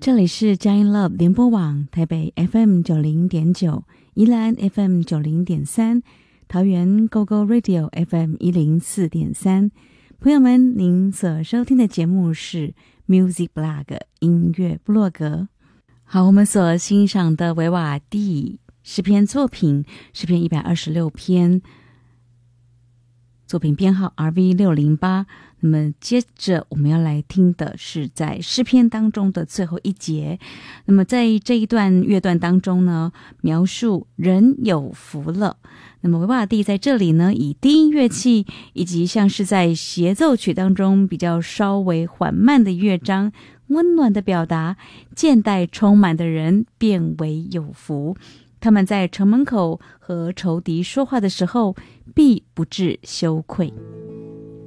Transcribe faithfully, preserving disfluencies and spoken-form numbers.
这里是佳音 Love 联播网，台北 F M 九零点九，宜兰 F M 九零点三，桃园 Go Go Radio F M 一零四点三。朋友们，您所收听的节目是 Music Blog 音乐部落格。好，我们所欣赏的维瓦第诗篇作品，诗篇一百二十六篇，作品编号 R V 六零八。那么接着我们要来听的是在诗篇当中的最后一节。那么在这一段乐段当中呢，描述人有福了。那么维瓦蒂在这里呢，以低音乐器以及像是在协奏曲当中比较稍微缓慢的乐章，温暖的表达见待充满的人变为有福，他们在城门口和仇敌说话的时候必不致羞愧。